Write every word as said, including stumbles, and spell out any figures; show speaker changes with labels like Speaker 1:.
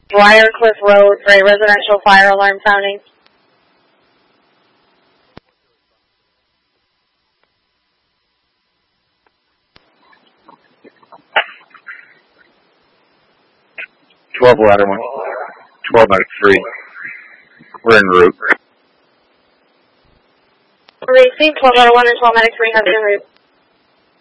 Speaker 1: Briarcliff Road for a residential fire alarm sounding.
Speaker 2: twelve ladder one. twelve out of three. We're en route.
Speaker 1: Racing twelve out of one and twelve medic three have en route.